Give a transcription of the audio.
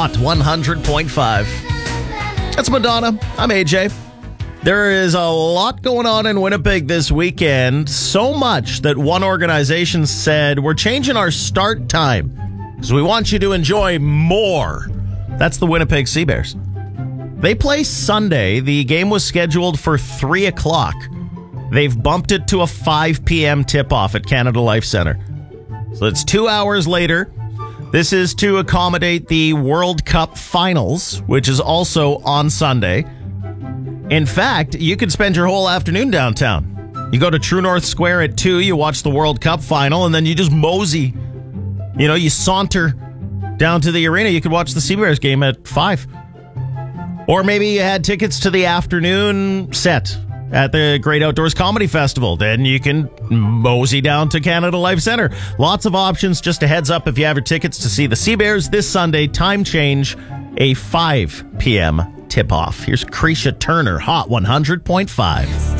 Hot 100.5. That's Madonna. I'm AJ. There is a lot going on in Winnipeg this weekend. So much that one organization said, we're changing our start time because we want you to enjoy more. That's the Winnipeg Sea Bears. They play Sunday. The game was scheduled for 3 o'clock. They've bumped it to a 5 p.m. tip-off at Canada Life Centre. So it's 2 hours later. This is to accommodate the World Cup Finals, which is also on Sunday. In fact, you could spend your whole afternoon downtown. You go to True North Square at 2, you watch the World Cup Final, and then you just mosey. You saunter down to the arena. You could watch the Sea Bears game at 5. Or maybe you had tickets to the afternoon set at the Great Outdoors Comedy Festival. Then you can mosey down to Canada Life Centre. Lots of options. Just a heads up, if you have your tickets to see the Sea Bears this Sunday, time change, a 5 p.m. tip-off. Here's Krisha Turner, Hot 100.5.